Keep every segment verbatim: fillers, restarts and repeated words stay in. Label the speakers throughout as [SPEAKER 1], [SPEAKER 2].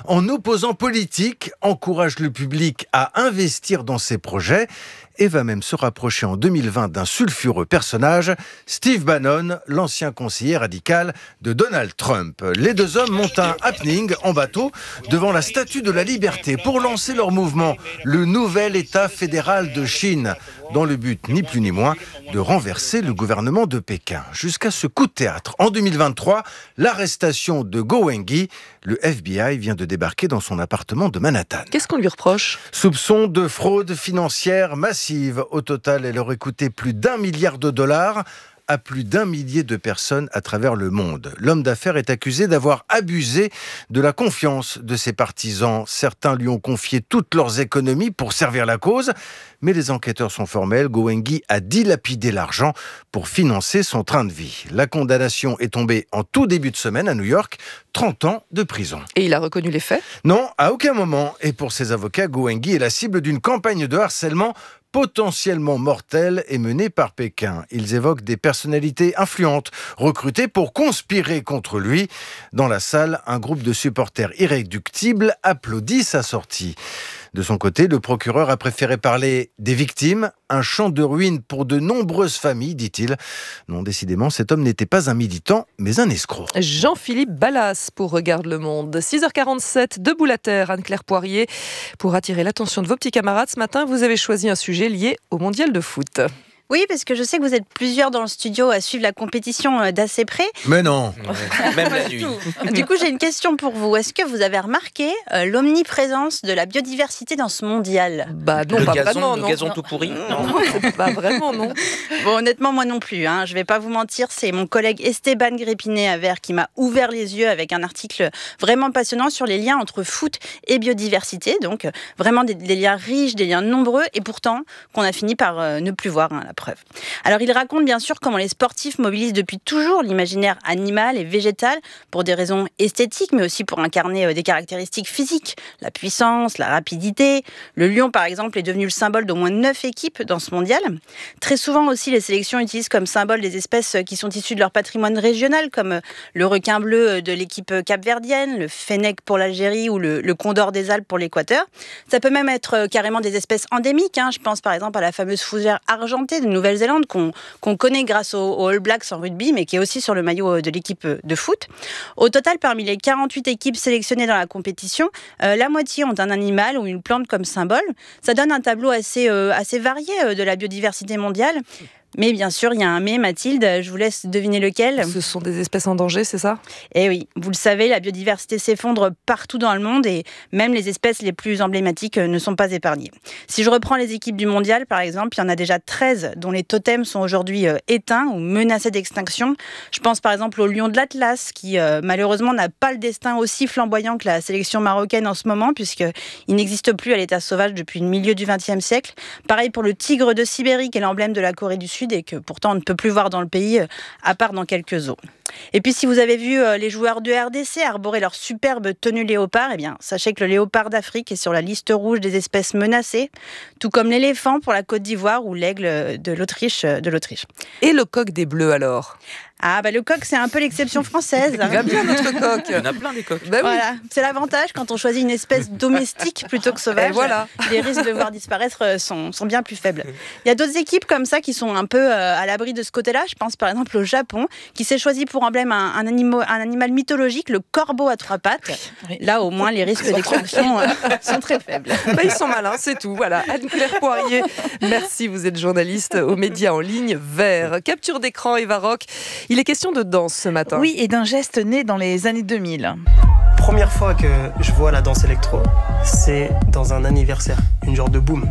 [SPEAKER 1] en opposant politique, encourage le public à investir dans ses projets et va même se rapprocher en deux mille vingt d'un sulfureux personnage, Steve Bannon, l'ancien conseiller radical de Donald Trump. Les deux hommes montent un happening en bateau devant la Statue de la Liberté pour lancer leur mouvement, le nouvel État fédéral de Chine, dans le but, ni plus ni moins, de renverser le gouvernement de Pékin. Jusqu'à ce coup de théâtre. En deux mille vingt-trois, l'arrestation de Go Wengi, le F B I vient de débarquer dans son appartement de Manhattan.
[SPEAKER 2] Qu'est-ce qu'on lui reproche ?
[SPEAKER 1] Soupçon de fraude financière massive. Au total, elle aurait coûté plus d'un milliard de dollars à plus d'un millier de personnes à travers le monde. L'homme d'affaires est accusé d'avoir abusé de la confiance de ses partisans. Certains lui ont confié toutes leurs économies pour servir la cause, mais les enquêteurs sont formels. Go Wengi a dilapidé l'argent pour financer son train de vie. La condamnation est tombée en tout début de semaine à New York, trente ans de prison.
[SPEAKER 2] Et il a reconnu les faits ?
[SPEAKER 1] Non, à aucun moment. Et pour ses avocats, Go Wengi est la cible d'une campagne de harcèlement potentiellement mortelle et menée par Pékin. Ils évoquent des personnalités influentes, recrutées pour conspirer contre lui. Dans la salle, un groupe de supporters irréductibles applaudit sa sortie. De son côté, le procureur a préféré parler des victimes, un champ de ruines pour de nombreuses familles, dit-il. Non, décidément, cet homme n'était pas un militant, mais un escroc.
[SPEAKER 2] Jean-Philippe Ballas pour Regarde le Monde. six heures quarante-sept, debout la terre, Anne-Claire Poirier. Pour attirer l'attention de vos petits camarades, ce matin, vous avez choisi un sujet lié au mondial de foot.
[SPEAKER 3] Oui, parce que je sais que vous êtes plusieurs dans le studio à suivre la compétition d'assez près.
[SPEAKER 1] Mais non,
[SPEAKER 4] même la nuit.
[SPEAKER 3] Du coup, j'ai une question pour vous. Est-ce que vous avez remarqué euh, l'omniprésence de la biodiversité dans ce mondial ?
[SPEAKER 2] Bah non,
[SPEAKER 4] le
[SPEAKER 2] pas
[SPEAKER 4] gazon,
[SPEAKER 2] vraiment,
[SPEAKER 4] le
[SPEAKER 2] non.
[SPEAKER 4] gazon tout pourri. Non.
[SPEAKER 2] Non, c'est pas vraiment, non.
[SPEAKER 3] Bon, honnêtement, moi non plus. Hein. Je vais pas vous mentir, c'est mon collègue Esteban Grépinet-Avert qui m'a ouvert les yeux avec un article vraiment passionnant sur les liens entre foot et biodiversité. Donc, vraiment des, des liens riches, des liens nombreux, et pourtant qu'on a fini par euh, ne plus voir, hein, la preuve. Alors, il raconte bien sûr comment les sportifs mobilisent depuis toujours l'imaginaire animal et végétal pour des raisons esthétiques, mais aussi pour incarner des caractéristiques physiques, la puissance, la rapidité. Le lion, par exemple, est devenu le symbole d'au moins neuf équipes dans ce mondial. Très souvent aussi, les sélections utilisent comme symbole des espèces qui sont issues de leur patrimoine régional, comme le requin bleu de l'équipe capverdienne, le fennec pour l'Algérie ou le, le condor des Alpes pour l'Équateur. Ça peut même être carrément des espèces endémiques. Hein. Je pense par exemple à la fameuse fougère argentée de Nouvelle-Zélande, Qu'on, qu'on connaît grâce aux, aux All Blacks en rugby, mais qui est aussi sur le maillot de l'équipe de foot. Au total, parmi les quarante-huit équipes sélectionnées dans la compétition, euh, la moitié ont un animal ou une plante comme symbole. Ça donne un tableau assez, euh, assez varié euh, de la biodiversité mondiale. Mais bien sûr, il y a un mais, Mathilde, je vous laisse deviner lequel.
[SPEAKER 2] Ce sont des espèces en danger, c'est ça ?
[SPEAKER 3] Eh oui, vous le savez, la biodiversité s'effondre partout dans le monde et même les espèces les plus emblématiques ne sont pas épargnées. Si je reprends les équipes du mondial, par exemple, il y en a déjà treize dont les totems sont aujourd'hui éteints ou menacés d'extinction. Je pense par exemple au lion de l'Atlas qui euh, malheureusement n'a pas le destin aussi flamboyant que la sélection marocaine en ce moment puisqu'il n'existe plus à l'état sauvage depuis le milieu du vingtième siècle. Pareil pour le tigre de Sibérie qui est l'emblème de la Corée du Sud et que pourtant on ne peut plus voir dans le pays, à part dans quelques zoos. Et puis si vous avez vu les joueurs du R D C arborer leur superbe tenue léopard, eh bien, sachez que le léopard d'Afrique est sur la liste rouge des espèces menacées, tout comme l'éléphant pour la Côte d'Ivoire ou l'aigle de l'Autriche. De l'Autriche.
[SPEAKER 2] Et le coq des Bleus alors ?
[SPEAKER 3] Ah bah le coq c'est un peu l'exception française.
[SPEAKER 2] Il va bien notre coq.
[SPEAKER 4] Il y en a plein des coqs.
[SPEAKER 2] Bah oui.
[SPEAKER 3] Voilà, c'est l'avantage quand on choisit une espèce domestique plutôt que sauvage.
[SPEAKER 2] Et voilà.
[SPEAKER 3] Les risques de voir disparaître sont, sont bien plus faibles. Il y a d'autres équipes comme ça qui sont un peu euh, à l'abri de ce côté-là. Je pense par exemple au Japon qui s'est choisi pour emblème un, un, animo, un animal mythologique, le corbeau à trois pattes. Oui. Là au moins les risques d'extinction euh, sont très faibles.
[SPEAKER 2] Bah, ils sont malins, c'est tout. Voilà. Anne-Claire Poirier, merci, vous êtes journaliste aux médias en ligne Vert. Capture d'écran Eva Rock. Il est question de danse ce matin.
[SPEAKER 5] Oui, et d'un geste né dans les années deux mille.
[SPEAKER 6] Première fois que je vois la danse électro, c'est dans un anniversaire, une genre de boom.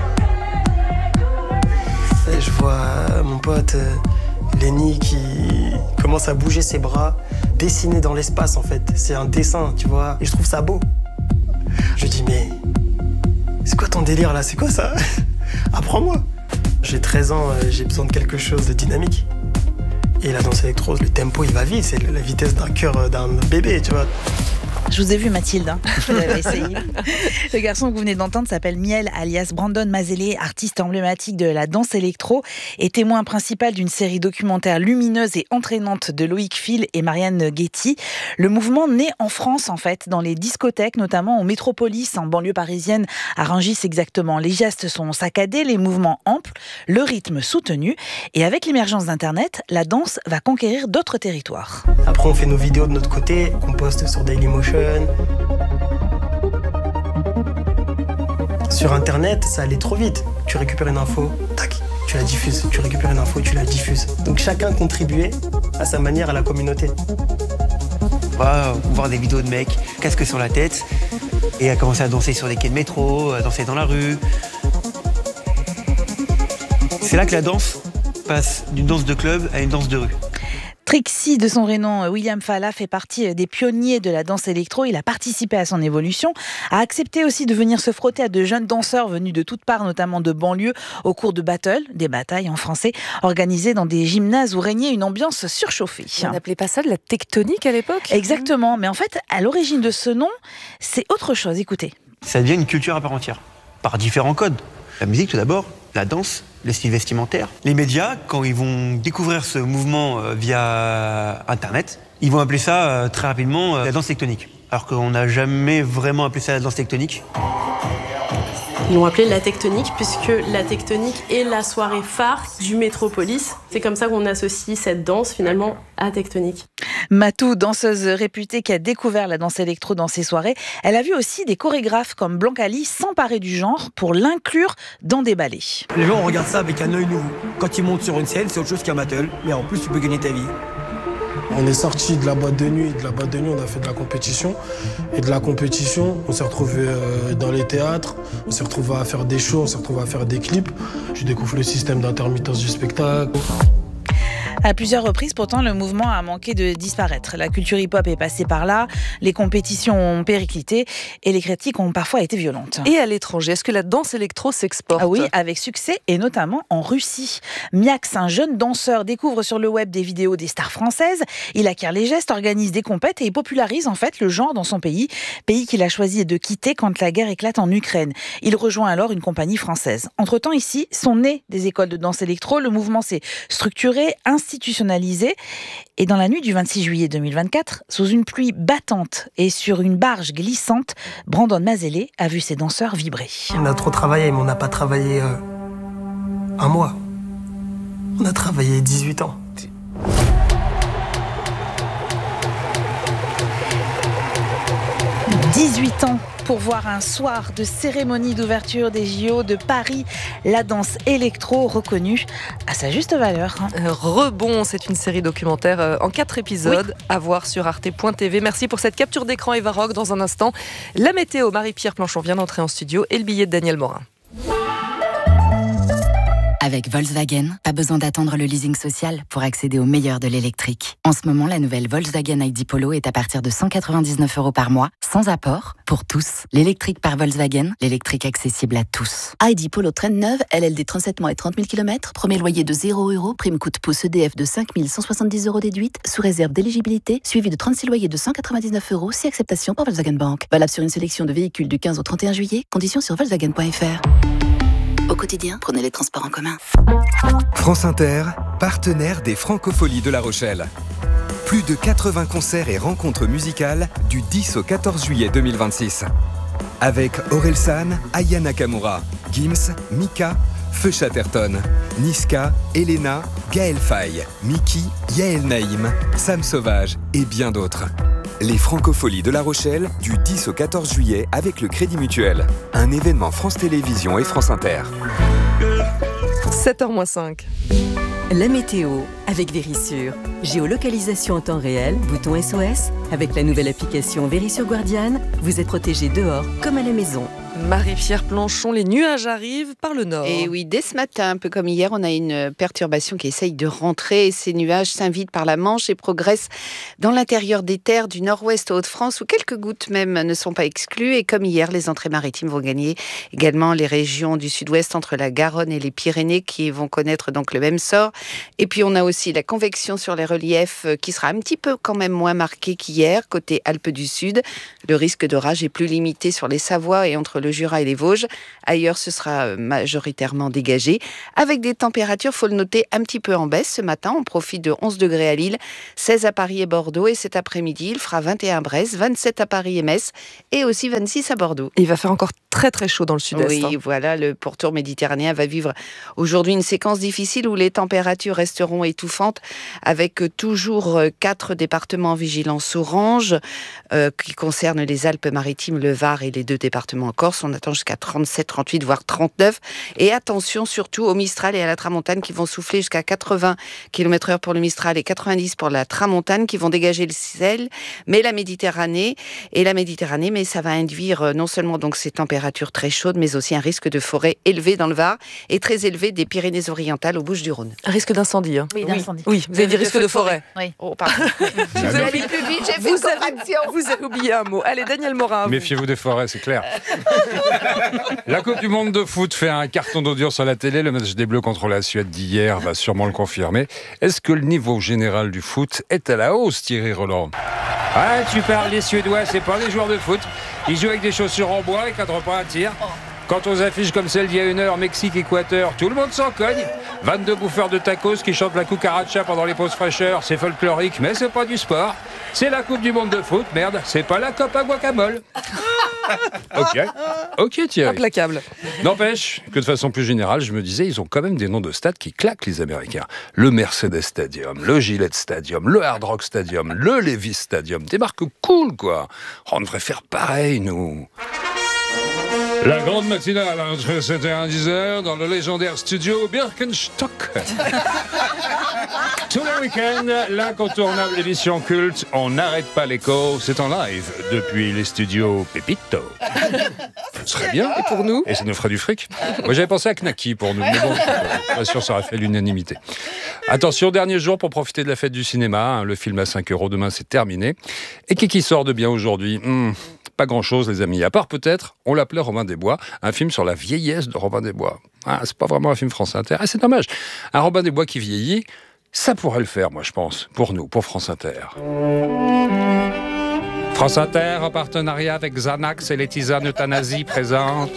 [SPEAKER 6] Et je vois mon pote Lenny qui commence à bouger ses bras, dessiner dans l'espace en fait. C'est un dessin, tu vois, et je trouve ça beau. Je dis mais c'est quoi ton délire là, c'est quoi ça? Apprends-moi. J'ai treize ans, j'ai besoin de quelque chose de dynamique. Et la danse électro, le tempo, il va vite, c'est la vitesse d'un cœur d'un bébé, tu vois.
[SPEAKER 5] Je vous ai vu Mathilde, hein. Vous l'avez essayé. Le garçon que vous venez d'entendre s'appelle Miel, alias Brandon Mazele, artiste emblématique de la danse électro et témoin principal d'une série documentaire lumineuse et entraînante de Loïc Phil et Marianne Guetti. Le mouvement naît en France en fait, dans les discothèques, notamment au Métropolis, en banlieue parisienne, à Rungis exactement. Les gestes sont saccadés, les mouvements amples, le rythme soutenu et avec l'émergence d'Internet, la danse va conquérir d'autres territoires.
[SPEAKER 6] Après, on fait nos vidéos de notre côté, qu'on poste sur Dailymotion. Sur Internet, ça allait trop vite. Tu récupères une info, tac, tu la diffuses. Tu récupères une info, tu la diffuses. Donc chacun contribuait à sa manière à la communauté.
[SPEAKER 7] On va voir des vidéos de mecs, casque sur la tête, et à commencer à danser sur des quais de métro, à danser dans la rue. C'est là que la danse passe d'une danse de club à une danse de rue.
[SPEAKER 5] Trixie, de son vrai nom, William Falla, fait partie des pionniers de la danse électro. Il a participé à son évolution, a accepté aussi de venir se frotter à de jeunes danseurs venus de toutes parts, notamment de banlieue, au cours de battles, des batailles en français, organisées dans des gymnases où régnait une ambiance surchauffée.
[SPEAKER 2] On n'appelait pas ça de la tectonique à l'époque ?
[SPEAKER 5] Exactement, mais en fait, à l'origine de ce nom, c'est autre chose, écoutez.
[SPEAKER 7] Ça devient une culture à part entière, par différents codes. La musique tout d'abord, la danse, le style vestimentaire. Les médias, quand ils vont découvrir ce mouvement euh, via Internet, ils vont appeler ça euh, très rapidement euh, la danse tectonique. Alors qu'on n'a jamais vraiment appelé ça la danse tectonique.
[SPEAKER 8] Ils l'ont appelé la tectonique puisque la tectonique est la soirée phare du Métropolis. C'est comme ça qu'on associe cette danse finalement à tectonique.
[SPEAKER 5] Matou, danseuse réputée qui a découvert la danse électro dans ses soirées, elle a vu aussi des chorégraphes comme Blancali s'emparer du genre pour l'inclure dans des ballets.
[SPEAKER 9] Les gens regardent ça avec un œil nouveau. Quand ils montent sur une scène, c'est autre chose qu'un battle, mais en plus tu peux gagner ta vie.
[SPEAKER 6] On est sorti de la boîte de nuit, de la boîte de nuit on a fait de la compétition. Et de la compétition, on s'est retrouvé dans les théâtres, on s'est retrouvé à faire des shows, on s'est retrouvé à faire des clips. Tu découvres le système d'intermittence du spectacle.
[SPEAKER 5] À plusieurs reprises, pourtant, le mouvement a manqué de disparaître. La culture hip-hop est passée par là, les compétitions ont périclité et les critiques ont parfois été violentes.
[SPEAKER 2] Et à l'étranger, est-ce que la danse électro s'exporte ?
[SPEAKER 5] Ah oui, avec succès et notamment en Russie. Miax, un jeune danseur, découvre sur le web des vidéos des stars françaises. Il acquiert les gestes, organise des compètes et popularise en fait le genre dans son pays, pays qu'il a choisi de quitter quand la guerre éclate en Ukraine. Il rejoint alors une compagnie française. Entre-temps, ici, sont nées des écoles de danse électro. Le mouvement s'est structuré, institutionnalisé. Et dans la nuit du vingt-six juillet deux mille vingt-quatre, sous une pluie battante et sur une barge glissante, Brandon Mazele a vu ses danseurs vibrer.
[SPEAKER 6] On a trop travaillé, mais on n'a pas travaillé euh, un mois. On a travaillé dix-huit ans.
[SPEAKER 5] dix-huit ans pour voir un soir de cérémonie d'ouverture des J O de Paris, la danse électro reconnue à sa juste valeur.
[SPEAKER 2] Rebond, c'est une série documentaire en quatre épisodes, oui, à voir sur arte point t v. Merci pour cette capture d'écran, Eva Rock. Dans un instant, la météo, Marie-Pierre Planchon vient d'entrer en studio et le billet de Daniel Morin.
[SPEAKER 10] Avec Volkswagen, pas besoin d'attendre le leasing social pour accéder au meilleur de l'électrique. En ce moment, la nouvelle Volkswagen I D Polo est à partir de cent quatre-vingt-dix-neuf euros par mois, sans apport, pour tous. L'électrique par Volkswagen, l'électrique accessible à tous.
[SPEAKER 11] I D Polo Trend neuve, L L D trente-sept mois et trente mille kilomètres, premier loyer de zéro euros, prime coût pouce E D F de cinq mille cent soixante-dix euros déduite, sous réserve d'éligibilité, suivi de trente-six loyers de cent quatre-vingt-dix-neuf euros, si acceptation par Volkswagen Bank. Valable sur une sélection de véhicules du quinze au trente et un juillet, conditions sur volkswagen point f r. Au quotidien, prenez les transports en commun.
[SPEAKER 12] France Inter, partenaire des Francopholies de La Rochelle. Plus de quatre-vingts concerts et rencontres musicales du dix au quatorze juillet deux mille vingt-six. Avec Orelsan, Aya Nakamura, Gims, Mika, Feu Chatterton, Niska, Elena, Gaël Faye, Miki, Yael Naïm, Sam Sauvage et bien d'autres. Les Francopholies de La Rochelle, du dix au quatorze juillet avec le Crédit Mutuel. Un événement France Télévisions et France Inter.
[SPEAKER 2] sept heures moins cinq.
[SPEAKER 13] La météo avec Vérissure. Géolocalisation en temps réel, bouton S O S. Avec la nouvelle application Vérissure Guardian, vous êtes protégé dehors comme à la maison.
[SPEAKER 2] Marie-Pierre Planchon, les nuages arrivent par le nord.
[SPEAKER 14] Et oui, dès ce matin, un peu comme hier, on a une perturbation qui essaye de rentrer. Ces nuages s'invitent par la Manche et progressent dans l'intérieur des terres du nord-ouest aux Hauts-de-France, où quelques gouttes même ne sont pas exclues. Et comme hier, les entrées maritimes vont gagner également les régions du sud-ouest entre la Garonne et les Pyrénées qui vont connaître donc le même sort. Et puis on a aussi la convection sur les reliefs qui sera un petit peu quand même moins marquée qu'hier, côté Alpes du Sud. Le risque d'orage est plus limité sur les Savoies et entre le Jura et les Vosges. Ailleurs, ce sera majoritairement dégagé, avec des températures, faut le noter, un petit peu en baisse ce matin. On profite de onze degrés à Lille, seize à Paris et Bordeaux, et cet après-midi, il fera vingt et un à Brest, vingt-sept à Paris et Metz, et aussi vingt-six à Bordeaux.
[SPEAKER 2] Il va faire encore très très chaud dans le sud-est.
[SPEAKER 14] Oui,
[SPEAKER 2] hein.
[SPEAKER 14] voilà, le pourtour méditerranéen va vivre aujourd'hui une séquence difficile où les températures resteront étouffantes, avec toujours quatre départements en vigilance orange, euh, qui concernent les Alpes-Maritimes, le Var et les deux départements en Corse. On attend jusqu'à trente-sept, trente-huit, voire trente-neuf. Et attention surtout au Mistral et à la Tramontane qui vont souffler jusqu'à quatre-vingts kilomètres heure pour le Mistral et quatre-vingt-dix pour la Tramontane, qui vont dégager le sel, mais la Méditerranée, et la Méditerranée, mais ça va induire non seulement donc ces températures très chaudes, mais aussi un risque de forêt élevé dans le Var et très élevé des Pyrénées-Orientales aux Bouches-du-Rhône.
[SPEAKER 2] Un risque d'incendie. Hein.
[SPEAKER 5] Oui, d'incendie.
[SPEAKER 2] Oui, vous avez dit risque de forêt.
[SPEAKER 5] Oui.
[SPEAKER 14] Oh, pardon.
[SPEAKER 2] Vous avez,
[SPEAKER 14] plus vite, j'ai fait
[SPEAKER 2] vous, avez, vous avez oublié un mot. Allez, Daniel Morin.
[SPEAKER 15] Méfiez-vous des forêts, c'est clair. La Coupe du Monde de foot fait un carton d'audience sur la télé. Le match des Bleus contre la Suède d'hier va sûrement le confirmer. Est-ce que le niveau général du foot est à la hausse, Thierry Roland? Ah, tu parles des Suédois, c'est pas des joueurs de foot. Ils jouent avec des chaussures en bois et cadrent pas un tir. Quant aux affiches comme celle d'il y a une heure, Mexique-Équateur, tout le monde s'en cogne. vingt-deux bouffeurs de tacos qui chantent la cucaracha pendant les pauses fraîcheurs. C'est folklorique, mais c'est pas du sport. C'est la Coupe du Monde de foot, merde. C'est pas la Copa Guacamole. Ok, ok Thierry.
[SPEAKER 2] Implacable.
[SPEAKER 15] N'empêche que de façon plus générale, je me disais, ils ont quand même des noms de stades qui claquent, les Américains. Le Mercedes Stadium, le Gillette Stadium, le Hard Rock Stadium, le Levi's Stadium. Des marques cool, quoi. On devrait faire pareil, nous. La grande matinale entre sept et dix heures dans le légendaire studio Birkenstock. Tous les week-ends, l'incontournable émission culte On n'arrête pas l'écho, c'est en live depuis les studios Pepito. Ce serait bien.
[SPEAKER 2] Et pour nous?
[SPEAKER 15] Et ça nous ferait du fric. Moi j'avais pensé à Knacky pour nous, mais bon, je suis pas sûr que ça aurait fait l'unanimité. Attention, dernier jour pour profiter de la fête du cinéma. Hein, le film à cinq euros demain, c'est terminé. Et qui qui sort de bien aujourd'hui? hmm, Pas grand-chose, les amis. À part peut-être, on l'appelait Robin des Bois, un film sur la vieillesse de Robin des Bois. Ah, c'est pas vraiment un film France Inter. Ah, c'est dommage. Un Robin des Bois qui vieillit, ça pourrait le faire, moi, je pense, pour nous, pour France Inter. France Inter, en partenariat avec Xanax et les tisanes euthanasie, présente.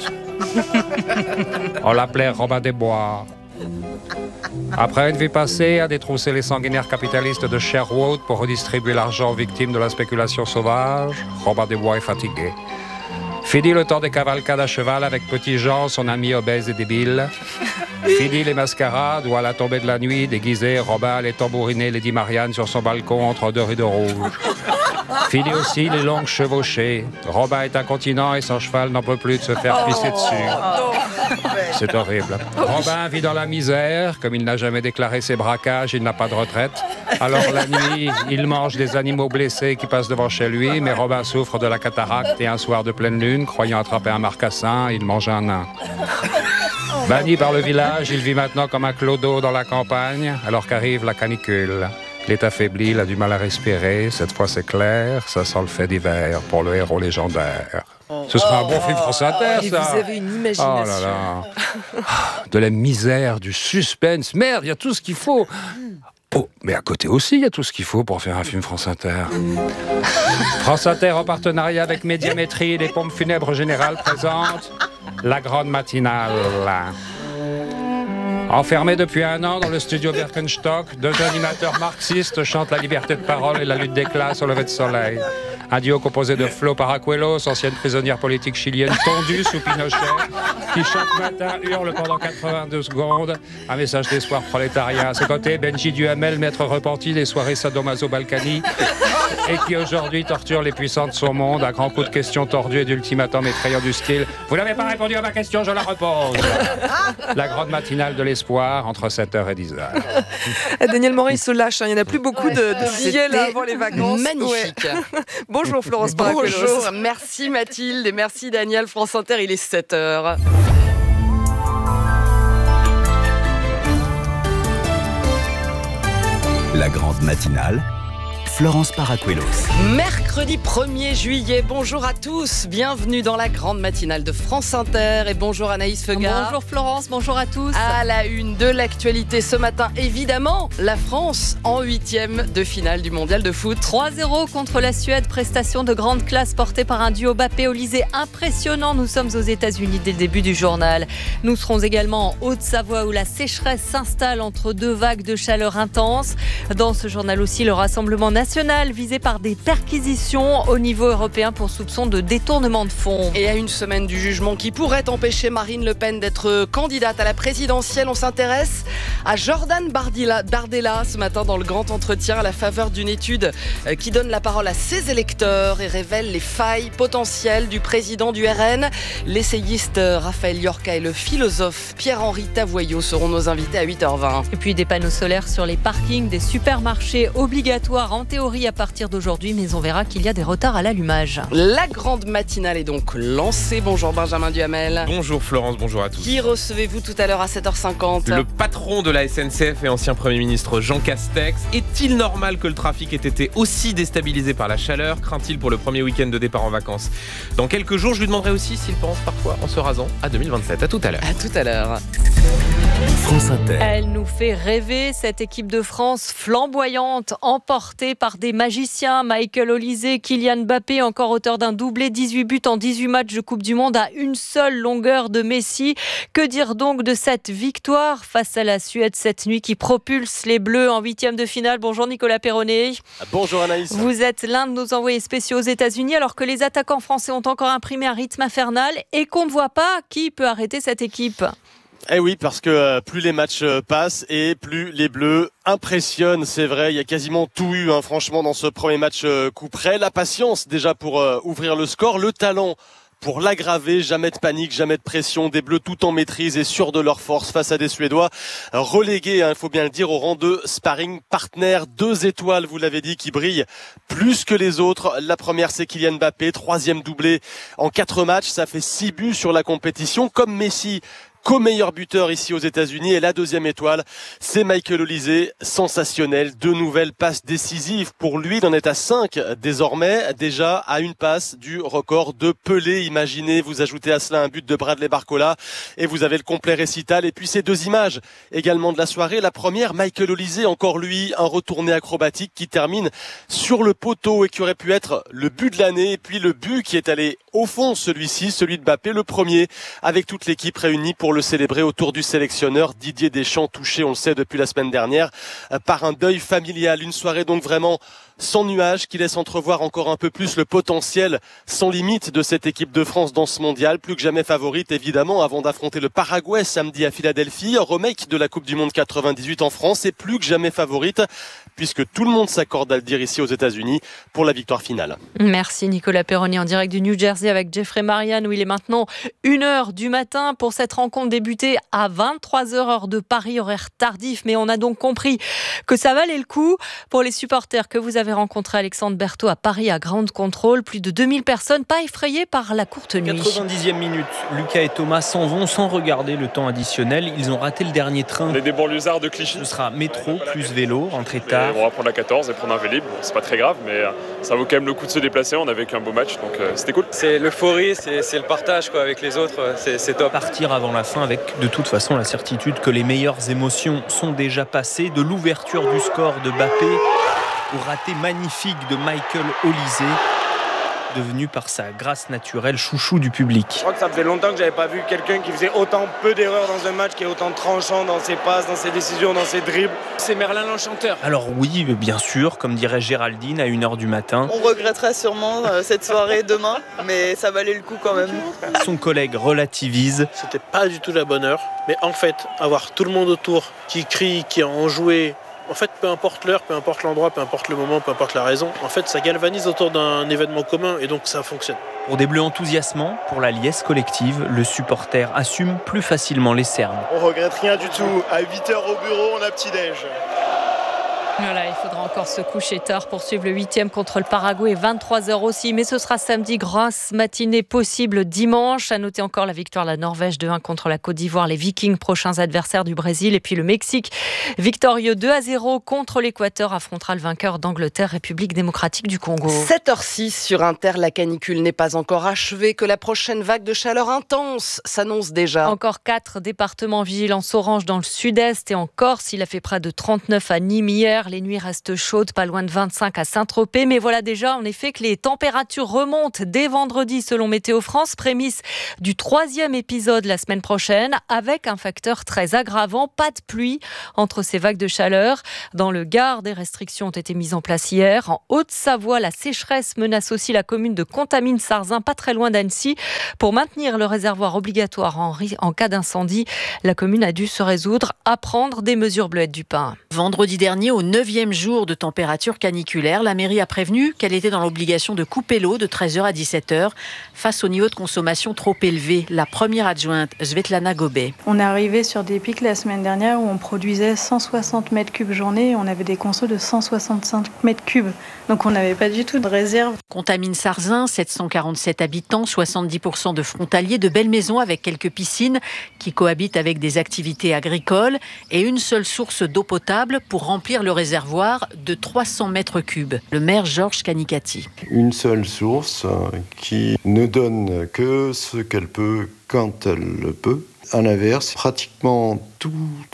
[SPEAKER 15] On l'appelait Robin des Bois. Après une vie passée à détrousser les sanguinaires capitalistes de Sherwood pour redistribuer l'argent aux victimes de la spéculation sauvage, Robin des Bois est fatigué. Fini le temps des cavalcades à cheval avec Petit Jean, son ami obèse et débile. Fini les mascarades où à la tombée de la nuit, déguisé, Robin allait tambouriner Lady Marianne sur son balcon entre deux rideaux rouges. Fini aussi les longues chevauchées. Robin est incontinent et son cheval n'en peut plus de se faire pisser dessus. C'est horrible. Robin vit dans la misère. Comme il n'a jamais déclaré ses braquages, il n'a pas de retraite. Alors la nuit, il mange des animaux blessés qui passent devant chez lui. Mais Robin souffre de la cataracte et un soir de pleine lune, croyant attraper un marcassin, il mange un nain. Banni par le village, il vit maintenant comme un clodo dans la campagne, alors qu'arrive la canicule. Il est affaibli, il a du mal à respirer. Cette fois, c'est clair, ça sent le fait d'hiver pour le héros légendaire. Ce sera un bon film France Inter,
[SPEAKER 2] Et
[SPEAKER 15] ça.
[SPEAKER 2] vous avez une imagination.
[SPEAKER 15] Oh là là. De la misère, du suspense. Merde, il y a tout ce qu'il faut. Oh, mais à côté aussi, il y a tout ce qu'il faut pour faire un film France Inter. France Inter, en partenariat avec Médiamétrie et les pompes funèbres générales, présente La Grande Matinale. Enfermés depuis un an dans le studio Birkenstock, deux animateurs marxistes chantent la liberté de parole et la lutte des classes au lever de soleil. Un duo composé de Flo Paracuelos, ancienne prisonnière politique chilienne tondue sous Pinochet, qui chaque matin hurle pendant quatre-vingt-deux secondes un message d'espoir prolétariat. À ses côtés, Benji Duhamel, maître repenti des soirées sadomaso-balkany, et qui aujourd'hui torture les puissants de son monde à grands coups de questions tordues et d'ultimatums effrayants du style « Vous n'avez pas répondu à ma question, je la repose !» La grande matinale de l'espoir entre sept heures et dix heures.
[SPEAKER 2] Daniel Morin, il se lâche, hein. Il n'y en a plus beaucoup de, de billets là, avant les vacances.
[SPEAKER 4] Magnifique.
[SPEAKER 2] Ouais. Bon Bonjour Florence Paracuelos.
[SPEAKER 16] Bonjour, merci Mathilde et merci Daniel. France Inter, il est sept heures.
[SPEAKER 12] La grande matinale, Florence Paracuelos.
[SPEAKER 16] Mercredi premier juillet, bonjour à tous, bienvenue dans la grande matinale de France Inter et bonjour Anaïs Fegard.
[SPEAKER 2] Bonjour Florence, bonjour à tous.
[SPEAKER 16] À la une de l'actualité ce matin, évidemment, la France en huitième de finale du mondial de foot.
[SPEAKER 2] trois zéro contre la Suède, prestation de grande classe portée par un duo Mbappé-Olysée impressionnant. Nous sommes aux États-Unis dès le début du journal. Nous serons également en Haute-Savoie où la sécheresse s'installe entre deux vagues de chaleur intense. Dans ce journal aussi, le Rassemblement national visé par des perquisitions au niveau européen pour soupçon de détournement de fonds.
[SPEAKER 16] Et à une semaine du jugement qui pourrait empêcher Marine Le Pen d'être candidate à la présidentielle, on s'intéresse à Jordan Bardella, Bardella ce matin dans le grand entretien à la faveur d'une étude qui donne la parole à ses électeurs et révèle les failles potentielles du président du R N. L'essayiste Raphaël Yorka et le philosophe Pierre-Henri Tavoyot seront nos invités à huit heures vingt.
[SPEAKER 2] Et puis des panneaux solaires sur les parkings des supermarchés obligatoires en théorie à partir d'aujourd'hui, mais on verra qu'il y a des retards à l'allumage.
[SPEAKER 16] La grande matinale est donc lancée. Bonjour Benjamin Duhamel.
[SPEAKER 17] Bonjour Florence, bonjour à tous.
[SPEAKER 16] Qui recevez-vous tout à l'heure à sept heures cinquante ?
[SPEAKER 17] Le patron de la S N C F et ancien Premier ministre Jean Castex. Est-il normal que le trafic ait été aussi déstabilisé par la chaleur ? Craint-il pour le premier week-end de départ en vacances ? Dans quelques jours, je lui demanderai aussi s'il pense parfois en se rasant à deux mille vingt-sept. À tout à l'heure.
[SPEAKER 16] À tout à l'heure.
[SPEAKER 12] France Inter.
[SPEAKER 2] Elle nous fait rêver, cette équipe de France flamboyante, emportée par des magiciens. Michael Olysée, Kylian Mbappé, encore auteur d'un doublé, dix-huit buts en dix-huit matchs de Coupe du Monde à une seule longueur de Messi. Que dire donc de cette victoire face à la Suède cette nuit qui propulse les Bleus en huitième de finale ? Bonjour Nicolas Perronnet.
[SPEAKER 18] Bonjour Anaïs.
[SPEAKER 2] Vous êtes l'un de nos envoyés spéciaux aux États-Unis alors que les attaquants français ont encore imprimé un rythme infernal et qu'on ne voit pas qui peut arrêter cette équipe.
[SPEAKER 18] Eh oui, parce que euh, plus les matchs euh, passent et plus les Bleus impressionnent, c'est vrai. Il y a quasiment tout eu, hein, franchement, dans ce premier match euh, coup près. La patience déjà pour euh, ouvrir le score, le talent pour l'aggraver, jamais de panique, jamais de pression, des Bleus tout en maîtrise et sûrs de leur force face à des Suédois relégués, hein, il faut bien le dire, au rang de sparring partner. Deux étoiles, vous l'avez dit, qui brillent plus que les autres. La première, c'est Kylian Mbappé, troisième doublé en quatre matchs, ça fait six buts sur la compétition, comme Messi, co-meilleur buteur ici aux États-Unis. Et la deuxième étoile, c'est Michael Olysée, sensationnel. Deux nouvelles passes décisives pour lui. Il en est à cinq désormais, déjà à une passe du record de Pelé. Imaginez, vous ajoutez à cela un but de Bradley Barcola et vous avez le complet récital. Et puis ces deux images également de la soirée. La première, Michael Olysée, encore lui, un retourné acrobatique qui termine sur le poteau et qui aurait pu être le but de l'année. Et puis le but qui est allé au fond, celui-ci, celui de Mbappé, le premier, avec toute l'équipe réunie pour le célébrer autour du sélectionneur Didier Deschamps, touché, on le sait, depuis la semaine dernière, par un deuil familial. Une soirée donc vraiment sans nuages qui laisse entrevoir encore un peu plus le potentiel sans limite de cette équipe de France dans ce mondial. Plus que jamais favorite, évidemment, avant d'affronter le Paraguay samedi à Philadelphie. Remake de la Coupe du Monde quatre-vingt-dix-huit en France et plus que jamais favorite, puisque tout le monde s'accorde à le dire ici aux États-Unis pour la victoire finale.
[SPEAKER 2] Merci Nicolas Perronnet en direct du New Jersey avec Jeffrey Marianne où il est maintenant une heure du matin pour cette rencontre débutée à vingt-trois heures heure de Paris, horaire tardif, mais on a donc compris que ça valait le coup pour les supporters que vous avez rencontrés, Alexandre Berthaud, à Paris à Ground Control. Plus de deux mille personnes, pas effrayées par la courte nuit.
[SPEAKER 19] quatre-vingt-dixième minute, Lucas et Thomas s'en vont sans regarder le temps additionnel. Ils ont raté le dernier train.
[SPEAKER 20] On est des banlieusards de Clichy.
[SPEAKER 19] Ce sera métro plus vélo, rentrée
[SPEAKER 20] Et
[SPEAKER 19] tard.
[SPEAKER 20] on va prendre la quatorze et prendre un Vélib. Bon, c'est pas très grave, mais ça vaut quand même le coup de se déplacer. On a vécu un beau match, donc euh, c'était cool.
[SPEAKER 21] C'est l'euphorie, c'est, c'est le partage quoi, avec les autres, c'est, c'est top.
[SPEAKER 19] Partir avant la fin avec de toute façon la certitude que les meilleures émotions sont déjà passées. De l'ouverture du score de Mbappé au raté magnifique de Michael Olysée, devenu par sa grâce naturelle chouchou du public.
[SPEAKER 22] Je crois que ça faisait longtemps que j'avais pas vu quelqu'un qui faisait autant peu d'erreurs dans un match, qui est autant tranchant dans ses passes, dans ses décisions, dans ses dribbles. C'est Merlin l'Enchanteur.
[SPEAKER 19] Alors oui, bien sûr, comme dirait Géraldine à une heure du matin.
[SPEAKER 23] On regrettera sûrement euh, cette soirée demain, mais ça valait le coup quand même.
[SPEAKER 19] Son collègue relativise.
[SPEAKER 24] C'était pas du tout la bonne heure, mais en fait, avoir tout le monde autour qui crie, qui a enjoué, en fait, peu importe l'heure, peu importe l'endroit, peu importe le moment, peu importe la raison, en fait, ça galvanise autour d'un événement commun et donc ça fonctionne.
[SPEAKER 19] Pour des Bleus enthousiasmants, pour la liesse collective, le supporter assume plus facilement les cernes.
[SPEAKER 22] On regrette rien du tout. À huit heures au bureau, on a petit-déj.
[SPEAKER 2] Voilà, il faudra encore se coucher tard pour suivre le huitième contre le Paraguay, vingt-trois heures aussi. Mais ce sera samedi, grosse matinée possible dimanche. À noter encore la victoire de la Norvège deux un contre la Côte d'Ivoire. Les Vikings, prochains adversaires du Brésil. Et puis le Mexique, victorieux deux à zéro contre l'Équateur, affrontera le vainqueur d'Angleterre, République démocratique du Congo.
[SPEAKER 16] sept heures six sur Inter, la canicule n'est pas encore achevée, que la prochaine vague de chaleur intense s'annonce déjà.
[SPEAKER 2] Encore quatre départements vigilance orange dans le sud-est et en Corse. Il a fait près de trente-neuf à Nîmes hier. Les nuits restent chaudes, pas loin de vingt-cinq à Saint-Tropez. Mais voilà déjà en effet que les températures remontent dès vendredi selon Météo France. Prémisse du troisième épisode la semaine prochaine avec un facteur très aggravant, pas de pluie entre ces vagues de chaleur. Dans le Gard, des restrictions ont été mises en place hier. En Haute-Savoie, la sécheresse menace aussi la commune de Contamine-Sarzin, pas très loin d'Annecy. Pour maintenir le réservoir obligatoire en, en cas d'incendie, la commune a dû se résoudre à prendre des mesures bleuettes du pain.
[SPEAKER 1] Vendredi dernier, au neuvième jour de température caniculaire, la mairie a prévenu qu'elle était dans l'obligation de couper l'eau de treize heures à dix-sept heures face au niveau de consommation trop élevé. La première adjointe, Svetlana Gobet.
[SPEAKER 3] On est arrivé sur des pics la semaine dernière où on produisait cent soixante mètres cubes journée et on avait des consos de cent soixante-cinq mètres cubes. Donc on n'avait pas du tout de réserve.
[SPEAKER 1] Contamine-Sarzin, sept cent quarante-sept habitants, soixante-dix pour cent de frontaliers, de belles maisons avec quelques piscines qui cohabitent avec des activités agricoles et une seule source d'eau potable pour remplir le réservoir de trois cents mètres cubes. Le maire Georges Canicati.
[SPEAKER 7] Une seule source qui ne donne que ce qu'elle peut quand elle le peut. À l'inverse, pratiquement toutes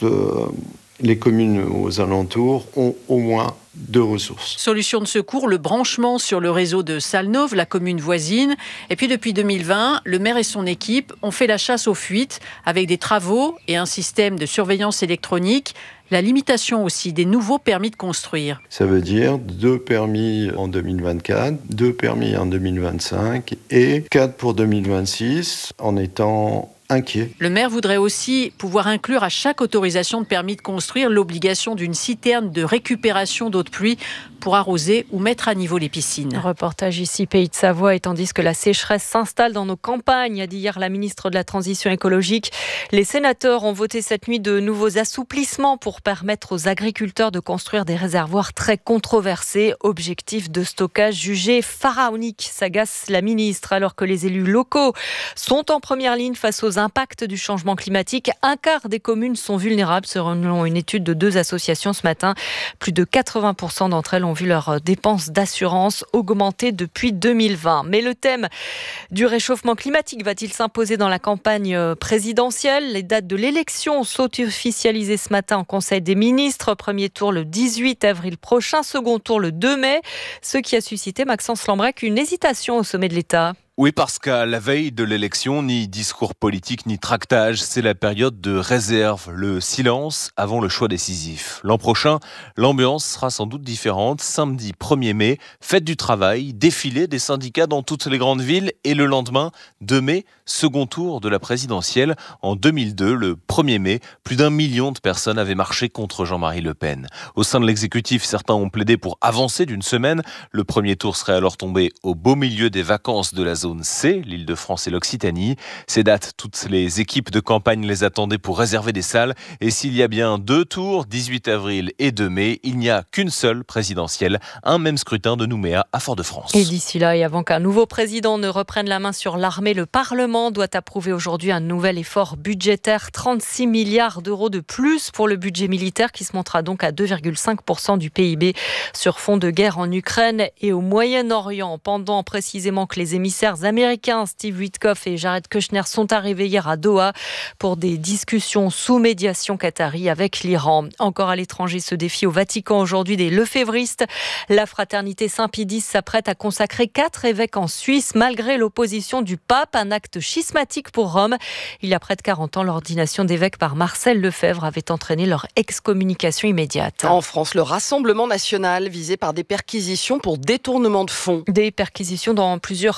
[SPEAKER 7] les communes aux alentours ont au moins deux ressources.
[SPEAKER 1] Solution de secours, le branchement sur le réseau de Salnauve, la commune voisine. Et puis depuis deux mille vingt, le maire et son équipe ont fait la chasse aux fuites avec des travaux et un système de surveillance électronique. La limitation aussi des nouveaux permis de construire.
[SPEAKER 7] Ça veut dire deux permis en deux mille vingt-quatre, deux permis en deux mille vingt-cinq et quatre pour deux mille vingt-six en étant inquiet.
[SPEAKER 1] Le maire voudrait aussi pouvoir inclure à chaque autorisation de permis de construire l'obligation d'une citerne de récupération d'eau de pluie pour arroser ou mettre à niveau les piscines.
[SPEAKER 2] Reportage ici, Pays de Savoie, et tandis que la sécheresse s'installe dans nos campagnes, a dit hier la ministre de la Transition écologique. Les sénateurs ont voté cette nuit de nouveaux assouplissements pour permettre aux agriculteurs de construire des réservoirs très controversés. Objectif de stockage jugé pharaonique, s'agace la ministre, alors que les élus locaux sont en première ligne face aux impacts du changement climatique. Un quart des communes sont vulnérables, selon une étude de deux associations ce matin. Plus de quatre-vingts pour cent d'entre elles ont vu leurs dépenses d'assurance augmenter depuis deux mille vingt. Mais le thème du réchauffement climatique va-t-il s'imposer dans la campagne présidentielle ? Les dates de l'élection sont officialisées ce matin en Conseil des ministres. Premier tour le dix-huit avril prochain, second tour le deux mai. Ce qui a suscité, Maxence Lambrec, une hésitation au sommet de l'État.
[SPEAKER 8] Oui, parce qu'à la veille de l'élection, ni discours politique, ni tractage, c'est la période de réserve, le silence avant le choix décisif. L'an prochain, l'ambiance sera sans doute différente. Samedi premier mai, fête du travail, défilé des syndicats dans toutes les grandes villes et le lendemain, deux mai, second tour de la présidentielle. En deux mille deux, le premier mai, plus d'un million de personnes avaient marché contre Jean-Marie Le Pen. Au sein de l'exécutif, certains ont plaidé pour avancer d'une semaine. Le premier tour serait alors tombé au beau milieu des vacances de la zone C, l'Île-de-France et l'Occitanie. Ces dates, toutes les équipes de campagne les attendaient pour réserver des salles. Et s'il y a bien deux tours, dix-huit avril et deux mai, il n'y a qu'une seule présidentielle, un même scrutin de Nouméa à Fort-de-France.
[SPEAKER 2] Et d'ici là, et avant qu'un nouveau président ne reprenne la main sur l'armée, le Parlement doit approuver aujourd'hui un nouvel effort budgétaire, trente-six milliards d'euros de plus pour le budget militaire qui se montera donc à deux virgule cinq pour cent du P I B sur fond de guerre en Ukraine et au Moyen-Orient. Pendant précisément que les émissaires américains Steve Witkoff et Jared Kushner sont arrivés hier à Doha pour des discussions sous médiation qatari avec l'Iran. Encore à l'étranger, ce défi au Vatican aujourd'hui des lefévristes. La fraternité Saint-Pédis s'apprête à consacrer quatre évêques en Suisse malgré l'opposition du pape, un acte schismatique pour Rome. Il y a près de quarante ans, l'ordination d'évêques par Marcel Lefebvre avait entraîné leur excommunication immédiate.
[SPEAKER 16] En France, le Rassemblement national visé par des perquisitions pour détournement de fonds.
[SPEAKER 2] Des perquisitions dans plusieurs pays européens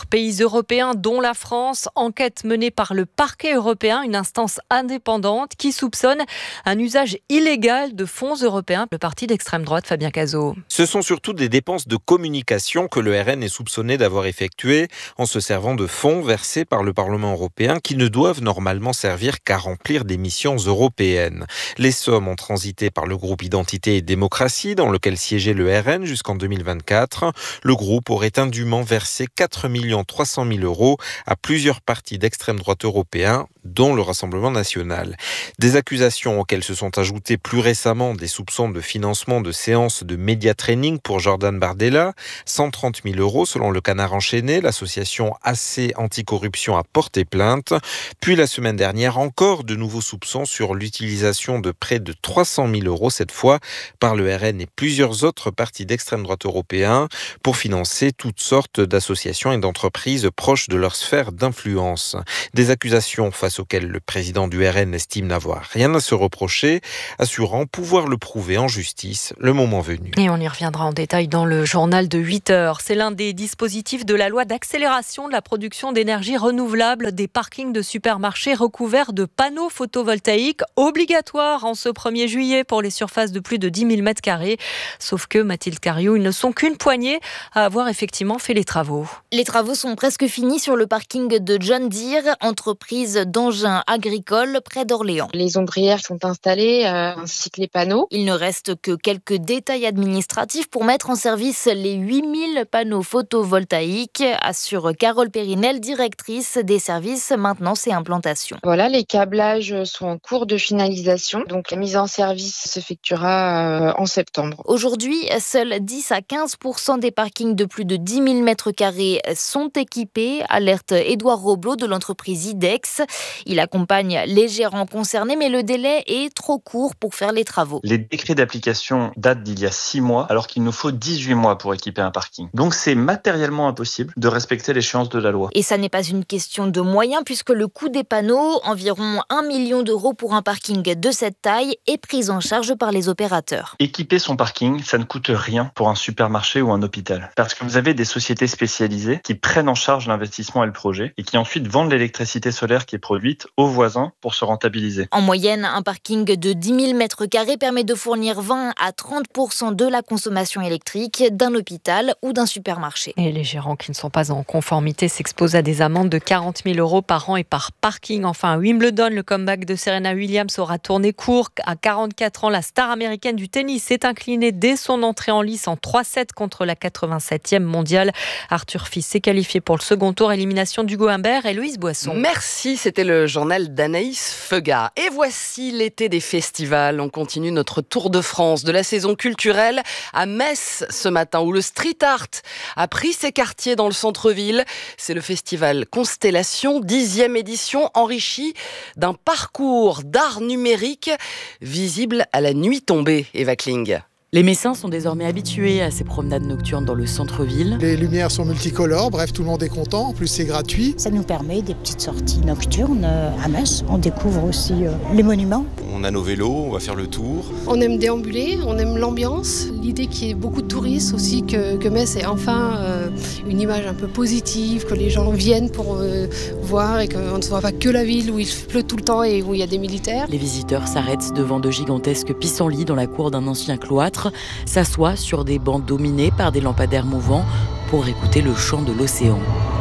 [SPEAKER 2] d'Européens, dont la France. Enquête menée par le parquet européen, une instance indépendante qui soupçonne un usage illégal de fonds européens. Le parti d'extrême droite, Fabien Cazot.
[SPEAKER 6] Ce sont surtout des dépenses de communication que le R N est soupçonné d'avoir effectuées en se servant de fonds versés par le Parlement européen qui ne doivent normalement servir qu'à remplir des missions européennes. Les sommes ont transité par le groupe Identité et Démocratie, dans lequel siégeait le R N jusqu'en deux mille vingt-quatre. Le groupe aurait indûment versé quatre millions trois cent mille euros à plusieurs partis d'extrême droite européens, dont le Rassemblement national. Des accusations auxquelles se sont ajoutés plus récemment des soupçons de financement de séances de média training pour Jordan Bardella, cent trente mille euros selon le Canard enchaîné. L'association A C Anticorruption a porté plainte. Puis la semaine dernière, encore de nouveaux soupçons sur l'utilisation de près de trois cent mille euros, cette fois par le R N et plusieurs autres partis d'extrême droite européens, pour financer toutes sortes d'associations et d'entreprises proches de leur sphère d'influence. Des accusations face auxquelles le président du R N estime n'avoir rien à se reprocher, assurant pouvoir le prouver en justice le moment venu.
[SPEAKER 2] Et on y reviendra en détail dans le journal de huit heures. C'est l'un des dispositifs de la loi d'accélération de la production d'énergie renouvelable des parkings de supermarchés recouverts de panneaux photovoltaïques obligatoires en ce premier juillet pour les surfaces de plus de dix mille mètres carrés. Sauf que, Mathilde Cariou, ils ne sont qu'une poignée à avoir effectivement fait les travaux.
[SPEAKER 9] Les travaux sont presque finis sur le parking de John Deere, entreprise d'engins agricoles près d'Orléans.
[SPEAKER 10] Les ombrières sont installées euh, ainsi que les panneaux.
[SPEAKER 9] Il ne reste que quelques détails administratifs pour mettre en service les huit mille panneaux photovoltaïques, assure Carole Périnel, directrice des services maintenance et implantation.
[SPEAKER 10] Voilà, les câblages sont en cours de finalisation, donc la mise en service s'effectuera euh, en septembre.
[SPEAKER 9] Aujourd'hui, seuls dix à quinze pour cent des parkings de plus de dix mille mètres carrés sont équipés, alerte Édouard Roblot de l'entreprise IDEX. Il accompagne les gérants concernés, mais le délai est trop court pour faire les travaux.
[SPEAKER 11] Les décrets d'application datent d'il y a six mois, alors qu'il nous faut dix-huit mois pour équiper un parking. Donc c'est matériellement impossible de respecter l'échéance de la loi.
[SPEAKER 9] Et ça n'est pas une question de moyens, puisque le coût des panneaux, environ un million d'euros pour un parking de cette taille, est pris en charge par les opérateurs.
[SPEAKER 11] Équiper son parking, ça ne coûte rien pour un supermarché ou un hôpital. Parce que vous avez des sociétés spécialisées qui prennent en charge l'investissement et le projet, et qui ensuite vendent l'électricité solaire qui est produite aux voisins pour se rentabiliser.
[SPEAKER 9] En moyenne, un parking de dix mille mètres carrés permet de fournir vingt à trente pour cent de la consommation électrique d'un hôpital ou d'un supermarché.
[SPEAKER 2] Et les gérants qui ne sont pas en conformité s'exposent à des amendes de quarante mille euros par an et par parking. Enfin, à Wimbledon, le comeback de Serena Williams aura tourné court. À quarante-quatre ans, la star américaine du tennis s'est inclinée dès son entrée en lice en trois sept contre la quatre-vingt-septième mondiale. Arthur Fils s'est qualifié pour le second tour. Élimination d'Hugo Humbert et Louise Boisson.
[SPEAKER 16] Merci, c'était le journal d'Anaïs Feuga. Et voici l'été des festivals. On continue notre tour de France de la saison culturelle à Metz ce matin, où le street art a pris ses quartiers dans le centre-ville. C'est le festival Constellation, dixième édition, enrichi d'un parcours d'art numérique visible à la nuit tombée. Eva Kling.
[SPEAKER 25] Les Messins sont désormais habitués à ces promenades nocturnes dans le centre-ville.
[SPEAKER 26] Les lumières sont multicolores, bref, tout le monde est content. En plus, c'est gratuit.
[SPEAKER 27] Ça nous permet des petites sorties nocturnes à Metz. On découvre aussi les monuments.
[SPEAKER 28] On a nos vélos, on va faire le tour.
[SPEAKER 29] On aime déambuler, on aime l'ambiance. L'idée qu'il y ait beaucoup de touristes aussi, que, que Metz ait enfin euh, une image un peu positive, que les gens viennent pour euh, voir et qu'on ne soit pas que la ville où il pleut tout le temps et où il y a des militaires.
[SPEAKER 25] Les visiteurs s'arrêtent devant de gigantesques pissenlits dans la cour d'un ancien cloître, s'assoient sur des bancs dominés par des lampadaires mouvants pour écouter le chant de l'océan.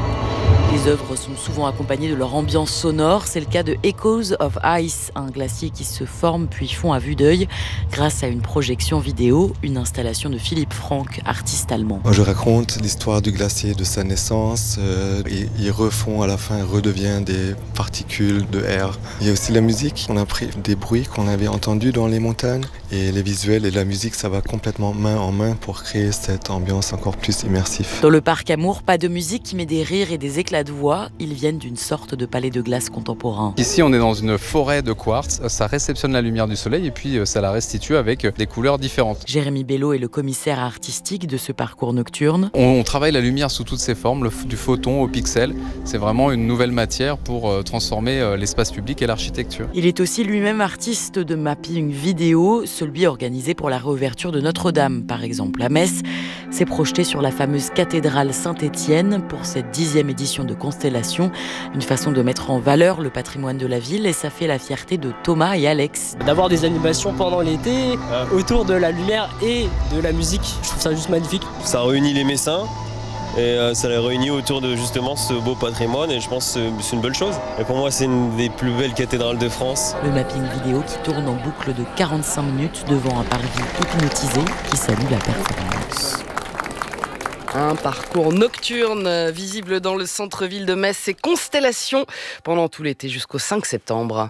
[SPEAKER 25] Les œuvres sont souvent accompagnées de leur ambiance sonore. C'est le cas de Echoes of Ice, un glacier qui se forme puis fond à vue d'œil grâce à une projection vidéo, une installation de Philippe Franck, artiste allemand.
[SPEAKER 30] Moi, je raconte l'histoire du glacier de sa naissance. Euh, et il refond à la fin, redevient des particules de air. Il y a aussi la musique. On a pris des bruits qu'on avait entendus dans les montagnes. Et les visuels et la musique, ça va complètement main en main pour créer cette ambiance encore plus immersive.
[SPEAKER 25] Dans le parc Amour, pas de musique mais des rires et des éclats de voix. Ils viennent d'une sorte de palais de glace contemporain.
[SPEAKER 31] Ici, on est dans une forêt de quartz. Ça réceptionne la lumière du soleil et puis ça la restitue avec des couleurs différentes.
[SPEAKER 25] Jérémy Bello est le commissaire artistique de ce parcours nocturne.
[SPEAKER 31] On, on travaille la lumière sous toutes ses formes, le, du photon au pixel. C'est vraiment une nouvelle matière pour euh, transformer euh, l'espace public et l'architecture.
[SPEAKER 25] Il est aussi lui-même artiste de mapping vidéo, celui organisé pour la réouverture de Notre-Dame, par exemple. À Metz, s'est projeté sur la fameuse cathédrale Saint-Étienne pour cette dixième édition de constellation. Une façon de mettre en valeur le patrimoine de la ville et ça fait la fierté de Thomas et Alex.
[SPEAKER 4] D'avoir des animations pendant l'été, euh, autour de la lumière et de la musique, je trouve ça juste magnifique.
[SPEAKER 5] Ça réunit les Messins. Et euh, ça les réunit autour de justement ce beau patrimoine et je pense que c'est une bonne chose. Et pour moi, c'est une des plus belles cathédrales de France.
[SPEAKER 25] Le mapping vidéo qui tourne en boucle de quarante-cinq minutes devant un parvis hypnotisé qui salue la performance.
[SPEAKER 16] Un parcours nocturne visible dans le centre-ville de Metz. C'est Constellation pendant tout l'été jusqu'au cinq septembre.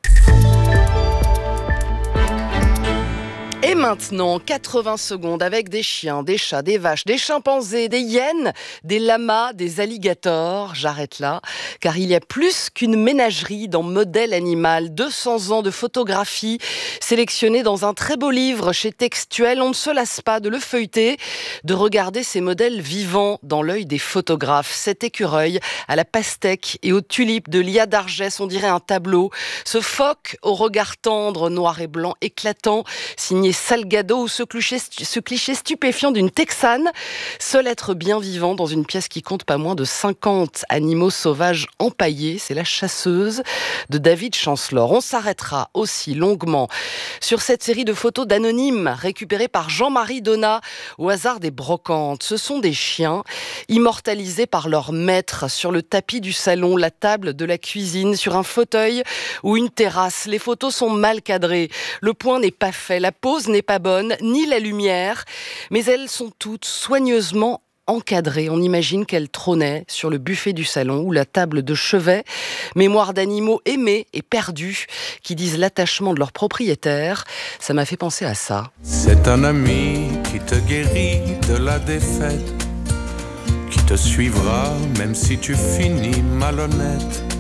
[SPEAKER 16] Et maintenant, quatre-vingts secondes avec des chiens, des chats, des vaches, des chimpanzés, des hyènes, des lamas, des alligators. J'arrête là, car il y a plus qu'une ménagerie dans Modèle Animal. deux cents ans de photographie sélectionnées dans un très beau livre chez Textuel. On ne se lasse pas de le feuilleter, de regarder ces modèles vivants dans l'œil des photographes. Cet écureuil à la pastèque et aux tulipes de Lia d'Argès, on dirait un tableau. Ce phoque au regard tendre, noir et blanc éclatant, signé Salgado, ou ce cliché, ce cliché stupéfiant d'une Texane, seul être bien vivant dans une pièce qui compte pas moins de cinquante animaux sauvages empaillés. C'est La Chasseuse de David Chancellor. On s'arrêtera aussi longuement sur cette série de photos d'anonymes récupérées par Jean-Marie Donat au hasard des brocantes. Ce sont des chiens immortalisés par leur maître sur le tapis du salon, la table de la cuisine, sur un fauteuil ou une terrasse. Les photos sont mal cadrées, le point n'est pas fait, la pose n'est pas bonne, ni la lumière, mais elles sont toutes soigneusement encadrées. On imagine qu'elles trônaient sur le buffet du salon ou la table de chevet, mémoire d'animaux aimés et perdus qui disent l'attachement de leur propriétaire. Ça m'a fait penser à ça.
[SPEAKER 12] C'est un ami qui te guérit de la défaite, qui te suivra même si tu finis malhonnête.